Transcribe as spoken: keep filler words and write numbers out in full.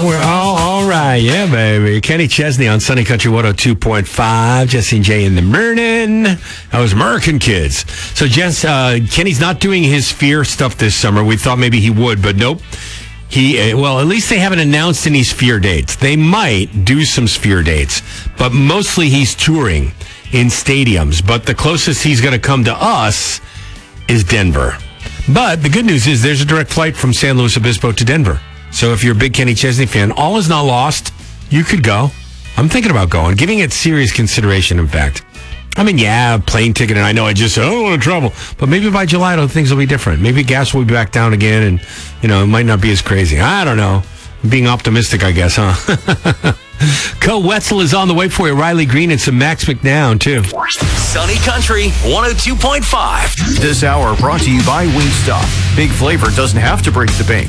Oh, we're all, all right. Yeah, baby. Kenny Chesney on Sunny Country one oh two point five. Jesse and Jay in the morning. That was American Kids. So, Jess, uh, Kenny's not doing his Fear stuff this summer. We thought maybe he would, but nope. He, uh, well, at least they haven't announced any Sphere dates. They might do some Sphere dates, but mostly he's touring in stadiums. But the closest he's going to come to us is Denver. But the good news is there's a direct flight from San Luis Obispo to Denver. So if you're a big Kenny Chesney fan, all is not lost. You could go. I'm thinking about going, giving it serious consideration, in fact. I mean, yeah, plane ticket, and I know I just said, I don't want to travel. But maybe by July, things will be different. Maybe gas will be back down again, and, you know, it might not be as crazy. I don't know. I'm being optimistic, I guess, huh? Co Wetzel is on the way for you. Riley Green and some Max McNown, too. Sunny Country one oh two point five. This hour brought to you by Wingstop. Big flavor doesn't have to break the bank.